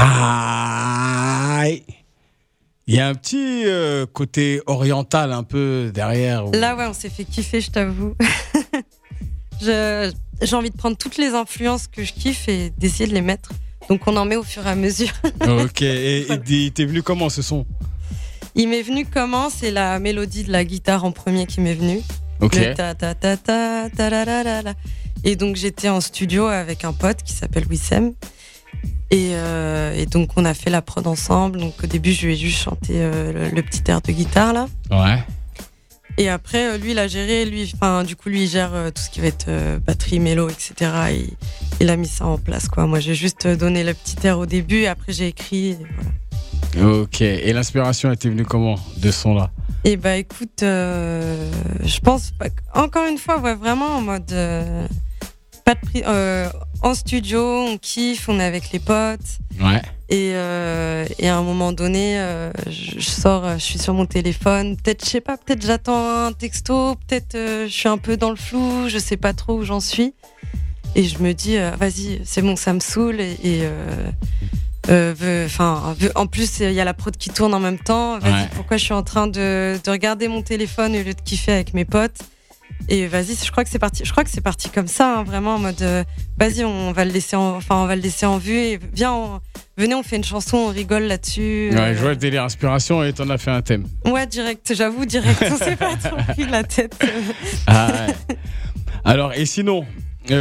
Aïe. Il y a un petit côté oriental un peu derrière. Ou... Là, ouais, on s'est fait kiffer, je t'avoue. J'ai envie de prendre toutes les influences que je kiffe et d'essayer de les mettre. Donc, on en met au fur et à mesure. Ok, et il t'est venu comment ce son? Il m'est venu comment? C'est la mélodie de la guitare en premier qui m'est venue. Ok. Le ta ta ta ta ta la la la la. Et donc, j'étais en studio avec un pote qui s'appelle Wissem. Et donc, on a fait la prod ensemble. Donc, au début, je lui ai juste chanté le petit air de guitare, là. Ouais. Et après, lui, il a géré. Lui, il gère tout ce qui va être batterie, mélo, etc. Et il a mis ça en place, quoi. Moi, j'ai juste donné le petit air au début. Et après, j'ai écrit. Et voilà. Ok. Et l'inspiration était venue comment de ce son-là? Et bah, écoute, je pense, encore une fois, ouais, vraiment en mode. Pas de en studio, on kiffe, on est avec les potes. Ouais. Et à un moment donné, je sors, je suis sur mon téléphone. Peut-être, je sais pas, peut-être j'attends un texto, peut-être je suis un peu dans le flou, je sais pas trop où j'en suis. Et je me dis, vas-y, c'est bon, ça me saoule. En plus, il y a la prod qui tourne en même temps. Vas-y, Ouais. pourquoi je suis en train de regarder mon téléphone au lieu de kiffer avec mes potes? Et vas-y, je crois que c'est parti comme ça, hein, vraiment en mode vas-y, on va le laisser en vue et venez, on fait une chanson, on rigole là-dessus. Ouais, je vois le délire inspiration et t'en as fait un thème. Ouais, direct, j'avoue, on s'est pas trop pris la tête. Ah ouais. Alors, et sinon,